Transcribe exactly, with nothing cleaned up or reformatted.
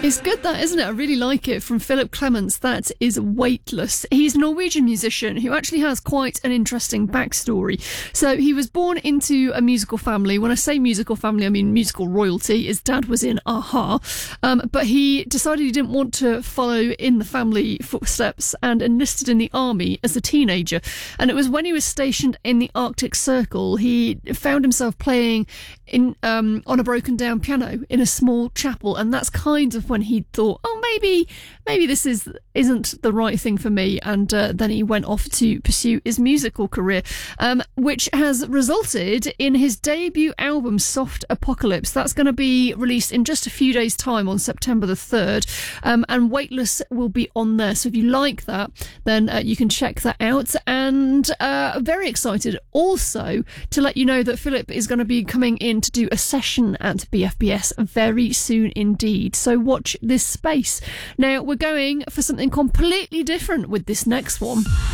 It's good, that, isn't it? I really like it. From Philip Clements, that is Weightless. He's a Norwegian musician who actually has quite an interesting backstory. So he was born into a musical family. When I say musical family, I mean musical royalty. His dad was in a-ha. Um, but he decided he didn't want to follow in the family footsteps and enlisted in the army as a teenager. And it was when he was stationed in the Arctic Circle, he found himself playing in um, on a broken down piano in a small chapel. And that's kind of when he thought, oh, maybe maybe this is, isn't the right thing for me. And uh, then he went off to pursue his musical career, um, which has resulted in his debut album, Soft Apocalypse. That's going to be released in just a few days' time on September the third. Um, and Weightless will be on there. So if you like that, then uh, you can check that out. And uh, very excited also to let you know that Philip is going to be coming in to do a session at B F B S very soon indeed. So watch this space. Now we're going for something completely different with this next one.